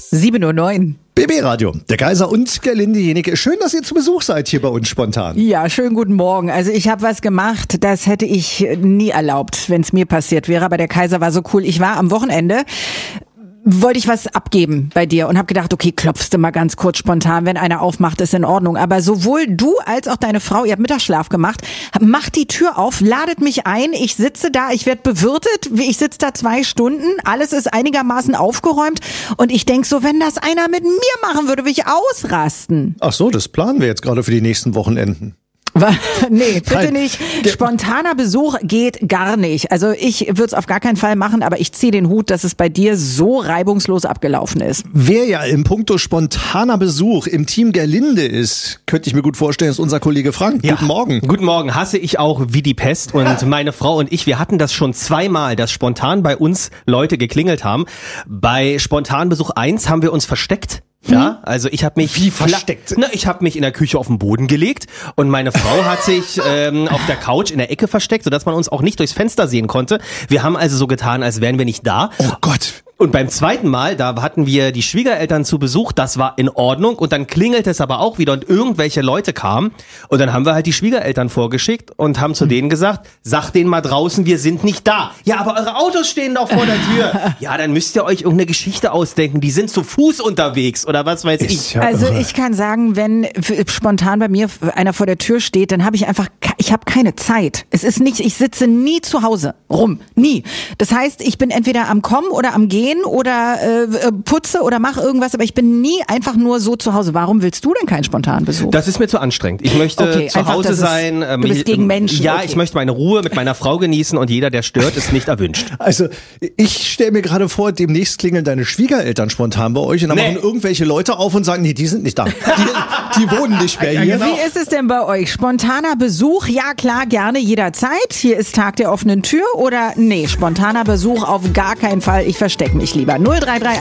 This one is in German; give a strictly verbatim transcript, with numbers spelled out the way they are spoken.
sieben Uhr neun. B B-Radio, der Kaiser und Gerlinde Jenieke. Schön, dass ihr zu Besuch seid hier bei uns spontan. Ja, schönen guten Morgen. Also ich habe was gemacht, das hätte ich nie erlaubt, wenn es mir passiert wäre. Aber der Kaiser war so cool. Ich war am Wochenende, wollte ich was abgeben bei dir und habe gedacht, okay, klopfst du mal ganz kurz spontan, wenn einer aufmacht, ist in Ordnung. Aber sowohl du als auch deine Frau, ihr habt Mittagsschlaf gemacht, macht die Tür auf, ladet mich ein, ich sitze da, ich werde bewirtet, ich sitze da zwei Stunden, alles ist einigermaßen aufgeräumt und ich denk so, wenn das einer mit mir machen würde, würde ich ausrasten. Ach so, das planen wir jetzt gerade für die nächsten Wochenenden. Nee, bitte Nein. nicht. Spontaner Besuch geht gar nicht. Also ich würde es auf gar keinen Fall machen, aber ich ziehe den Hut, dass es bei dir so reibungslos abgelaufen ist. Wer ja im Punkto spontaner Besuch im Team Gerlinde ist, könnte ich mir gut vorstellen, ist unser Kollege Frank. Ja. Guten Morgen. Guten Morgen, hasse ich auch wie die Pest. Und meine Frau und ich, wir hatten das schon zweimal, dass spontan bei uns Leute geklingelt haben. Bei Spontanbesuch eins haben wir uns versteckt. Ja, also ich habe mich Wie versteckt? Na, ich habe mich in der Küche auf den Boden gelegt und meine Frau hat sich ähm, auf der Couch in der Ecke versteckt, sodass man uns auch nicht durchs Fenster sehen konnte. Wir haben also so getan, als wären wir nicht da. Oh Gott. Und beim zweiten Mal, da hatten wir die Schwiegereltern zu Besuch, das war in Ordnung und dann klingelte es aber auch wieder und irgendwelche Leute kamen und dann haben wir halt die Schwiegereltern vorgeschickt und haben zu Hm. denen gesagt, sagt denen mal draußen, wir sind nicht da. Ja, aber eure Autos stehen doch vor der Tür. Ja, dann müsst ihr euch irgendeine Geschichte ausdenken, die sind zu Fuß unterwegs oder was weiß Ist ich. ja Also irre. ich kann sagen, wenn f- spontan bei mir einer vor der Tür steht, dann habe ich einfach, ke- ich habe keine Zeit. Es ist nicht, ich sitze nie zu Hause rum, nie. Das heißt, ich bin entweder am Kommen oder am Gehen oder äh, putze oder mache irgendwas, aber ich bin nie einfach nur so zu Hause. Warum willst du denn keinen spontanen Besuch? Das ist mir zu anstrengend. Ich möchte Okay, zu einfach, Hause dass es- sein. ähm, du bist gegen Menschen, Ja, okay. ich möchte meine Ruhe mit meiner Frau genießen und jeder, der stört, ist nicht erwünscht. Also, ich stelle mir gerade vor, demnächst klingeln deine Schwiegereltern spontan bei euch und dann Nee. machen irgendwelche Leute auf und sagen, nee, die sind nicht da. Die, die wohnen nicht mehr hier. Wie ist es denn bei euch? Spontaner Besuch? Ja klar, gerne jederzeit. Hier ist Tag der offenen Tür oder nee, spontaner Besuch auf gar keinen Fall. Ich verstecke mich lieber. null drei drei